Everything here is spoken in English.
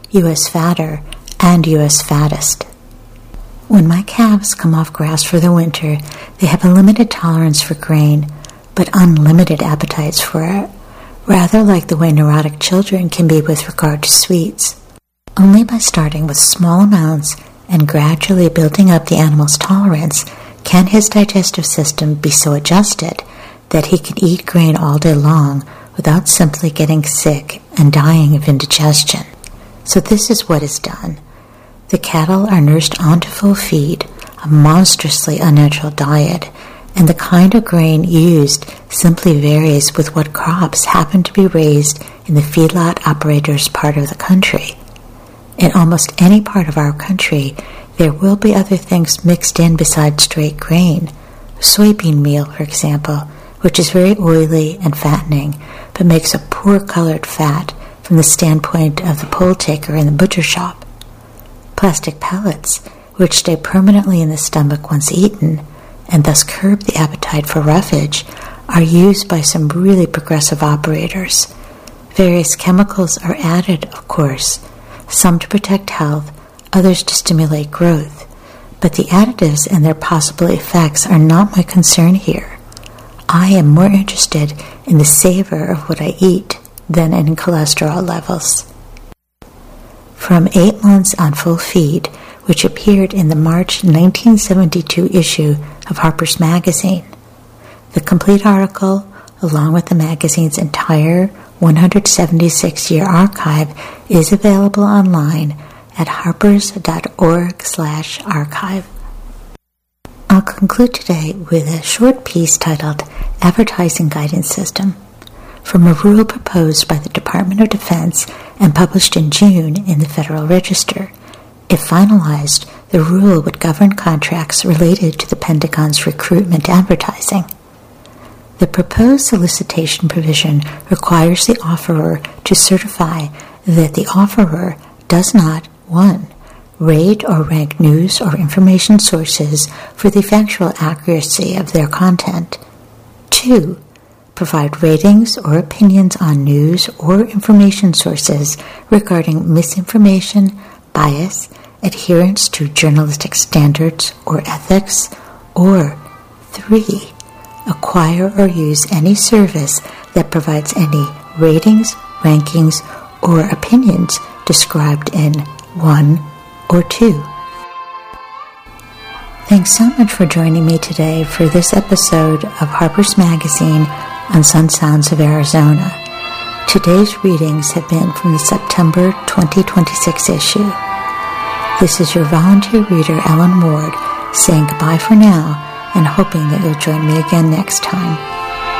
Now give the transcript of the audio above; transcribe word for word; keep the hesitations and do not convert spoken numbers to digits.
U S Fatter, and U S Fattest. When my calves come off grass for the winter, they have a limited tolerance for grain, but unlimited appetites for it, rather like the way neurotic children can be with regard to sweets. Only by starting with small amounts and gradually building up the animal's tolerance can his digestive system be so adjusted that he can eat grain all day long without simply getting sick and dying of indigestion. So this is what is done. The cattle are nursed onto full feed, a monstrously unnatural diet, and the kind of grain used simply varies with what crops happen to be raised in the feedlot operator's part of the country. In almost any part of our country, there will be other things mixed in besides straight grain. Soybean meal, for example, which is very oily and fattening, but makes a poor-colored fat from the standpoint of the poll taker in the butcher shop. Plastic pellets, which stay permanently in the stomach once eaten, and thus curb the appetite for roughage, are used by some really progressive operators. Various chemicals are added, of course, some to protect health, others to stimulate growth, but the additives and their possible effects are not my concern here. I am more interested in the savor of what I eat than in cholesterol levels. From Eight Months on Full Feed, which appeared in the March nineteen seventy-two issue of Harper's Magazine. The complete article, along with the magazine's entire one hundred seventy-six year archive, is available online at harpers dot org slash archive. I'll conclude today with a short piece titled Advertising Guidance System, from a rule proposed by the Department of Defense and published in June in the Federal Register. If finalized, the rule would govern contracts related to the Pentagon's recruitment advertising. The proposed solicitation provision requires the offerer to certify that the offerer does not, one, rate or rank news or information sources for the factual accuracy of their content, two, provide ratings or opinions on news or information sources regarding misinformation, bias, adherence to journalistic standards or ethics, or three, acquire or use any service that provides any ratings, rankings, or opinions described in one or two. Thanks so much for joining me today for this episode of Harper's Magazine on Sun Sounds of Arizona. Today's readings have been from the September twenty twenty-six issue. This is your volunteer reader, Ellen Ward, saying goodbye for now and hoping that you'll join me again next time.